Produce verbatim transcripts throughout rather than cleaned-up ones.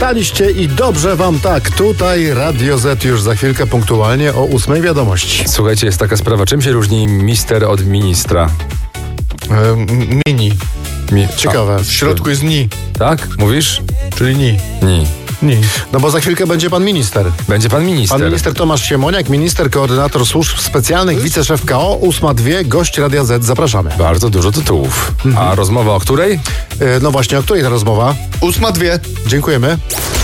wstaliście i dobrze wam tak. Tutaj Radio Z już za chwilkę punktualnie o ósmej wiadomości. Słuchajcie, jest taka sprawa. Czym się różni mister od ministra? E, mini. Mi- Ciekawe. A, w środku jest ni. Tak? Mówisz? Czyli ni. Nie. Ni. No bo za chwilkę będzie pan minister. Będzie pan minister. Pan minister Tomasz Siemoniak, minister, koordynator służb specjalnych, wiceszef K O, ósma dwie, gość Radia Z. Zapraszamy. Bardzo dużo tytułów. Mhm. A rozmowa o której? E, no właśnie, o której ta rozmowa? Ósma dwie. Dziękujemy.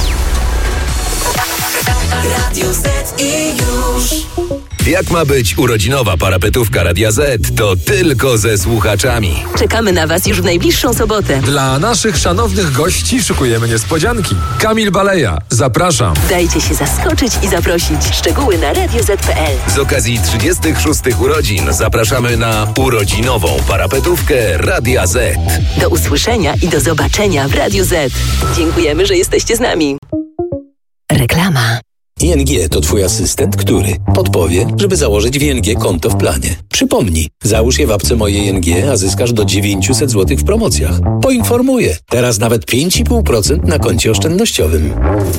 Radio Z i już. Jak ma być urodzinowa parapetówka Radia Z, to tylko ze słuchaczami. Czekamy na Was już w najbliższą sobotę. Dla naszych szanownych gości szykujemy niespodzianki. Kamil Baleja, zapraszam. Dajcie się zaskoczyć i zaprosić. Szczegóły na radio zet kropka pe el. Z okazji trzydziestych szóstych urodzin zapraszamy na urodzinową parapetówkę Radia Z. Do usłyszenia i do zobaczenia w Radiu Z. Dziękujemy, że jesteście z nami. Reklama. I N G to Twój asystent, który podpowie, żeby założyć w I N G konto w planie. Przypomnij, załóż je w apce Moje I N G, a zyskasz do dziewięćset złotych w promocjach. Poinformuję, teraz nawet pięć i pół procent na koncie oszczędnościowym.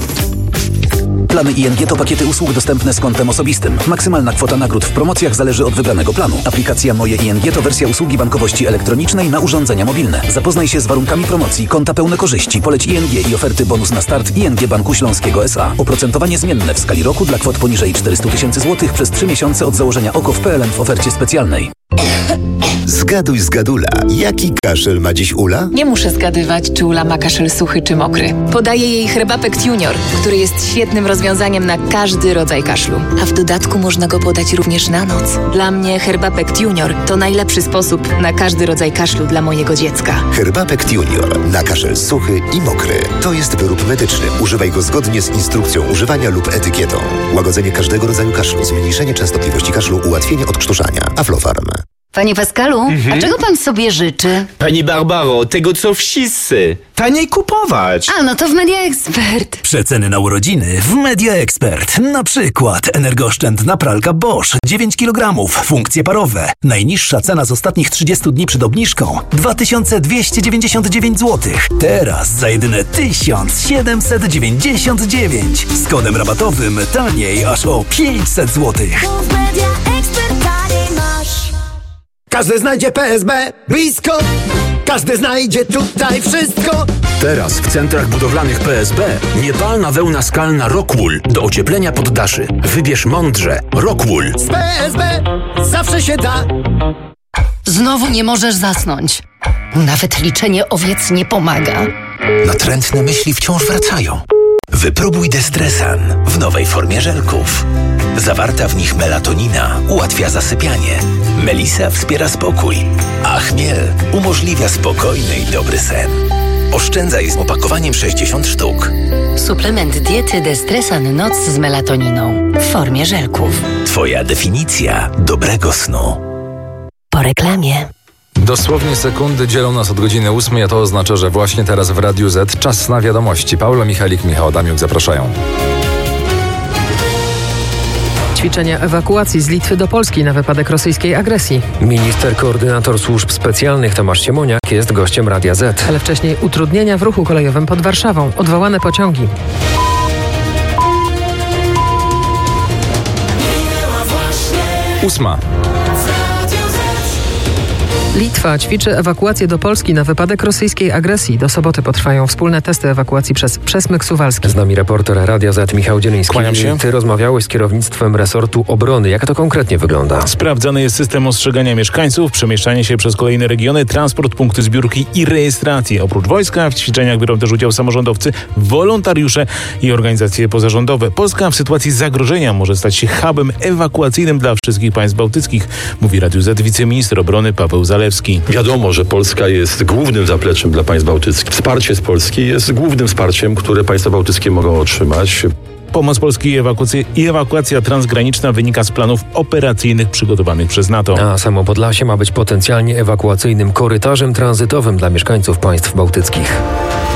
Plany I N G to pakiety usług dostępne z kontem osobistym. Maksymalna kwota nagród w promocjach zależy od wybranego planu. Aplikacja Moje I N G to wersja usługi bankowości elektronicznej na urządzenia mobilne. Zapoznaj się z warunkami promocji, konta pełne korzyści, poleć I N G i oferty bonus na start I N G Banku Śląskiego S A. Oprocentowanie zmienne w skali roku dla kwot poniżej czterysta tysięcy złotych przez trzy miesiące od założenia O K O w P L N w ofercie specjalnej. Zgaduj zgadula, jaki kaszel ma dziś Ula? Nie muszę zgadywać, czy Ula ma kaszel suchy czy mokry. Podaję jej Herbapekt Junior, który jest świetnym rozwiązaniem na każdy rodzaj kaszlu. A w dodatku można go podać również na noc. Dla mnie Herbapekt Junior to najlepszy sposób na każdy rodzaj kaszlu dla mojego dziecka. Herbapekt Junior na kaszel suchy i mokry. To jest wyrób medyczny. Używaj go zgodnie z instrukcją używania lub etykietą. Łagodzenie każdego rodzaju kaszlu, zmniejszenie częstotliwości kaszlu, ułatwienie odkrztuszania. Aflofarm. Panie Pascalu, Mhm. a czego pan sobie życzy? Pani Barbaro, tego co wszyscy. Taniej kupować. A, no to w Media Expert. Przeceny na urodziny w Media Expert. Na przykład energooszczędna pralka Bosch dziewięć kilogramów, funkcje parowe. Najniższa cena z ostatnich trzydziestu dni przed obniżką dwa tysiące dwieście dziewięćdziesiąt dziewięć złotych. Teraz za jedyne tysiąc siedemset dziewięćdziesiąt dziewięć. Z kodem rabatowym taniej aż o pięćset złotych. Każdy znajdzie P S B blisko, każdy znajdzie tutaj wszystko. Teraz w centrach budowlanych P S B niepalna wełna skalna Rockwool do ocieplenia poddaszy. Wybierz mądrze. Rockwool. Z P S B zawsze się da. Znowu nie możesz zasnąć. Nawet liczenie owiec nie pomaga. Natrętne myśli wciąż wracają. Wypróbuj Destresan w nowej formie żelków. Zawarta w nich melatonina ułatwia zasypianie. Melisa wspiera spokój, a chmiel umożliwia spokojny i dobry sen. Oszczędzaj z opakowaniem sześćdziesiąt sztuk. Suplement diety Destresan Noc z melatoniną w formie żelków. Twoja definicja dobrego snu. Po reklamie. Dosłownie sekundy dzielą nas od godziny ósmej, a to oznacza, że właśnie teraz w Radiu Z czas na wiadomości. Paula Michalik, Michał Adamiuk zapraszają. Ćwiczenia ewakuacji z Litwy do Polski na wypadek rosyjskiej agresji. Minister koordynator służb specjalnych Tomasz Siemoniak jest gościem Radia Z. Ale wcześniej utrudnienia w ruchu kolejowym pod Warszawą, odwołane pociągi. Ósma. Litwa ćwiczy ewakuację do Polski na wypadek rosyjskiej agresji. Do soboty potrwają wspólne testy ewakuacji przez przesmyk suwalski. Z nami reporter Radia Z Michał Dzieliński. Kłaniam się. Ty rozmawiałeś z kierownictwem resortu obrony. Jak to konkretnie wygląda? Sprawdzany jest system ostrzegania mieszkańców, przemieszczanie się przez kolejne regiony, transport, punkty zbiórki i rejestracji. Oprócz wojska w ćwiczeniach biorą też udział samorządowcy, wolontariusze i organizacje pozarządowe. Polska w sytuacji zagrożenia może stać się hubem ewakuacyjnym dla wszystkich państw bałtyckich, mówi Radiu Z wiceminister obrony Paweł Zalewski. Wiadomo, że Polska jest głównym zapleczem dla państw bałtyckich. Wsparcie z Polski jest głównym wsparciem, które państwa bałtyckie mogą otrzymać. Pomoc Polski i ewakuacja, i ewakuacja transgraniczna wynika z planów operacyjnych przygotowanych przez NATO. A samo Podlasie ma być potencjalnie ewakuacyjnym korytarzem tranzytowym dla mieszkańców państw bałtyckich.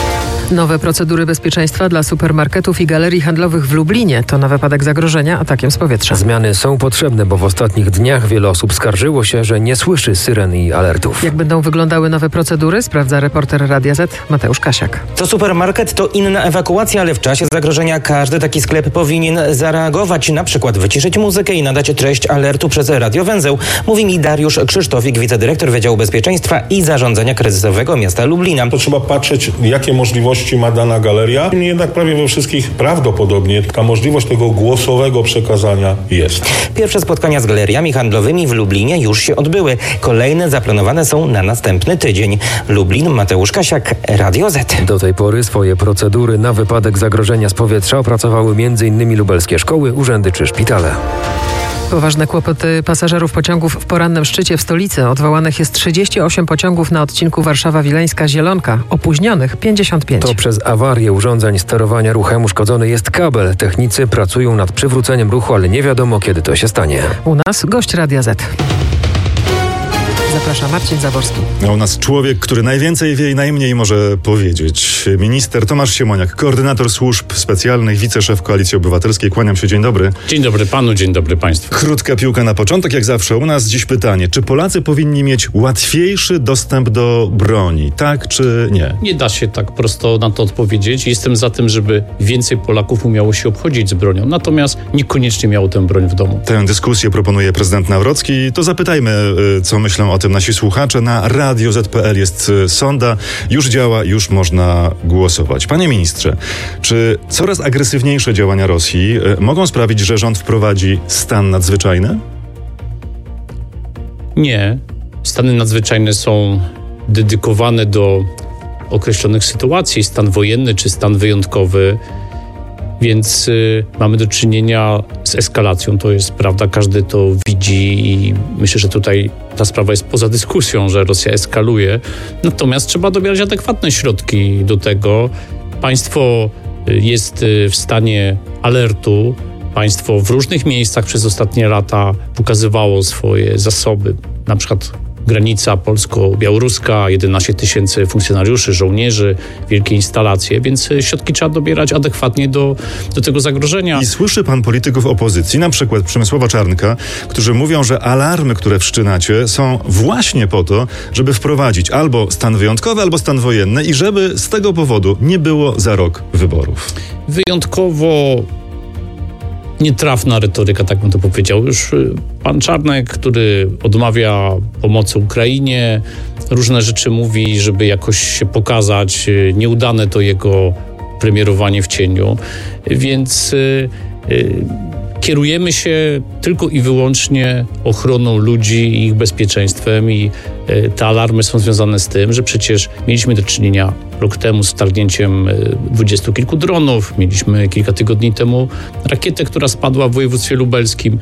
Nowe procedury bezpieczeństwa dla supermarketów i galerii handlowych w Lublinie to na wypadek zagrożenia atakiem z powietrza. Zmiany są potrzebne, bo w ostatnich dniach wiele osób skarżyło się, że nie słyszy syren i alertów. Jak będą wyglądały nowe procedury, sprawdza reporter Radia Z Mateusz Kasiak. To supermarket, to inna ewakuacja, ale w czasie zagrożenia każdy taki sklep powinien zareagować, na przykład wyciszyć muzykę i nadać treść alertu przez radiowęzeł, mówi mi Dariusz Krzysztofik, wicedyrektor Wydziału Bezpieczeństwa i Zarządzania Kryzysowego miasta Lublina. To trzeba patrzeć, jakie możliwości ma dana galeria. Jednak prawie we wszystkich prawdopodobnie ta możliwość tego głosowego przekazania jest. Pierwsze spotkania z galeriami handlowymi w Lublinie już się odbyły. Kolejne zaplanowane są na następny tydzień. Lublin, Mateusz Kasiak, Radio Z. Do tej pory swoje procedury na wypadek zagrożenia z powietrza opracowały między innymi lubelskie szkoły, urzędy czy szpitale. Poważne kłopoty pasażerów pociągów w porannym szczycie w stolicy. Odwołanych jest trzydzieści osiem pociągów na odcinku Warszawa-Wileńska-Zielonka. Opóźnionych pięćdziesiąt pięć. To przez awarię urządzeń sterowania ruchem uszkodzony jest kabel. Technicy pracują nad przywróceniem ruchu, ale nie wiadomo, kiedy to się stanie. U nas gość Radia Z. Zapraszam, Marcin Zaborski. A u nas człowiek, który najwięcej wie i najmniej może powiedzieć. Minister Tomasz Siemoniak, koordynator służb specjalnych, wiceszef Koalicji Obywatelskiej. Kłaniam się, dzień dobry. Dzień dobry panu, dzień dobry państwu. Krótka piłka na początek, jak zawsze u nas. Dziś pytanie, czy Polacy powinni mieć łatwiejszy dostęp do broni, tak czy nie? Nie da się tak prosto na to odpowiedzieć. Jestem za tym, żeby więcej Polaków umiało się obchodzić z bronią, natomiast niekoniecznie miało tę broń w domu. Tę dyskusję proponuje prezydent Nawrocki. To zapytajmy, co myślą o tym nasi słuchacze. Na radio zet kropka pe el jest sonda. Już działa, już można głosować. Panie ministrze, czy coraz agresywniejsze działania Rosji mogą sprawić, że rząd wprowadzi stan nadzwyczajny? Nie. Stany nadzwyczajne są dedykowane do określonych sytuacji. Stan wojenny czy stan wyjątkowy. Więc y, mamy do czynienia z eskalacją, to jest prawda, każdy to widzi i myślę, że tutaj ta sprawa jest poza dyskusją, że Rosja eskaluje. Natomiast trzeba dobierać adekwatne środki do tego. Państwo jest w stanie alertu. Państwo w różnych miejscach przez ostatnie lata pokazywało swoje zasoby, na przykład granica polsko-białoruska, jedenaście tysięcy funkcjonariuszy, żołnierzy, wielkie instalacje, więc środki trzeba dobierać adekwatnie do, do tego zagrożenia. I słyszy pan polityków opozycji, na przykład Przemysława Czarnka, którzy mówią, że alarmy, które wszczynacie, są właśnie po to, żeby wprowadzić albo stan wyjątkowy, albo stan wojenny i żeby z tego powodu nie było za rok wyborów. Wyjątkowo nietrafna retoryka, tak bym to powiedział. Już pan Czarnek, który odmawia pomocy Ukrainie, różne rzeczy mówi, żeby jakoś się pokazać. Nieudane to jego premierowanie w cieniu. Więc y, y, kierujemy się tylko i wyłącznie ochroną ludzi i ich bezpieczeństwem i y, te alarmy są związane z tym, że przecież mieliśmy do czynienia rok temu z wtargnięciem dwudziestu kilku dronów, mieliśmy kilka tygodni temu rakietę, która spadła w województwie lubelskim.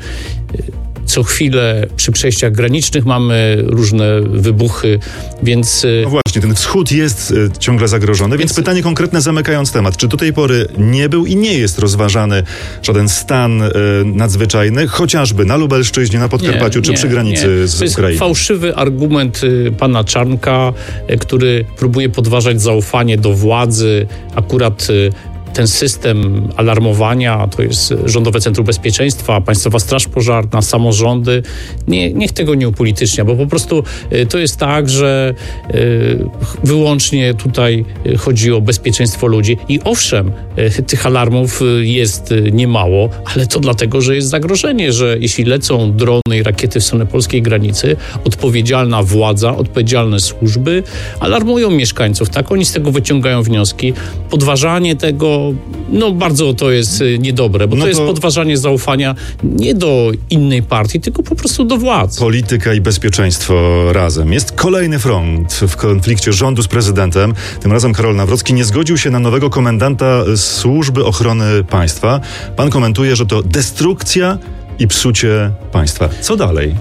Co chwilę przy przejściach granicznych mamy różne wybuchy, więc... No właśnie, ten wschód jest y, ciągle zagrożony, więc, więc pytanie konkretne zamykając temat. Czy do tej pory nie był i nie jest rozważany żaden stan y, nadzwyczajny, chociażby na Lubelszczyźnie, na Podkarpaciu, nie, czy nie, przy granicy nie. z to jest Ukrainą? Fałszywy argument y, pana Czarnka, y, który próbuje podważać zaufanie do władzy. Akurat y, ten system alarmowania, to jest Rządowe Centrum Bezpieczeństwa, Państwowa Straż Pożarna, samorządy. Nie, niech tego nie upolitycznia, bo po prostu y, to jest tak, że y, wyłącznie tutaj chodzi o bezpieczeństwo ludzi. I owszem, y, tych alarmów y, jest y, niemało, ale to dlatego, że jest zagrożenie, że jeśli lecą drony i rakiety w stronę polskiej granicy, odpowiedzialna władza, odpowiedzialne służby alarmują mieszkańców, tak? Oni z tego wyciągają wnioski. Podważanie tego, no bardzo to jest niedobre, bo no to, to jest podważanie zaufania nie do innej partii, tylko po prostu do władz. Polityka i bezpieczeństwo razem. Jest kolejny front w konflikcie rządu z prezydentem. Tym razem Karol Nawrocki nie zgodził się na nowego komendanta Służby Ochrony Państwa. Pan komentuje, że to destrukcja i psucie państwa. Co dalej?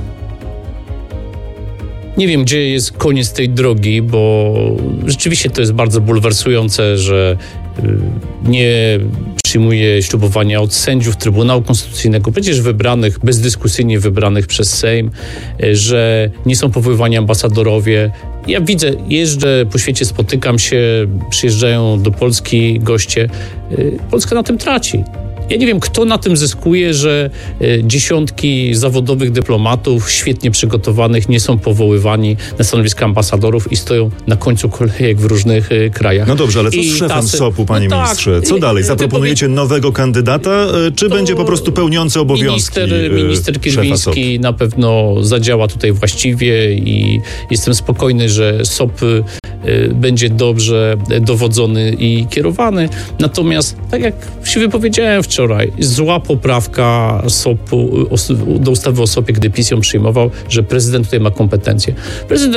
Nie wiem, gdzie jest koniec tej drogi, bo rzeczywiście to jest bardzo bulwersujące, że nie przyjmuje ślubowania od sędziów Trybunału Konstytucyjnego, przecież wybranych, bezdyskusyjnie wybranych przez Sejm, że nie są powoływani ambasadorowie. Ja widzę, jeżdżę po świecie, spotykam się, przyjeżdżają do Polski goście. Polska na tym traci. Ja nie wiem, kto na tym zyskuje, że dziesiątki zawodowych dyplomatów, świetnie przygotowanych, nie są powoływani na stanowiska ambasadorów i stoją na końcu kolejek w różnych krajach. No dobrze, ale co z I szefem tacy... sopu, panie no ministrze? tak, Co dalej? Zaproponujecie nowego kandydata, czy będzie po prostu pełniący obowiązki Minister, minister Kierwiński na pewno zadziała tutaj właściwie i jestem spokojny, że S O P będzie dobrze dowodzony i kierowany. Natomiast, tak jak się wypowiedziałem wczoraj, zła poprawka S O P-u do ustawy o S O P-ie, gdy PiS ją przyjmował, że prezydent tutaj ma kompetencje. Prezydent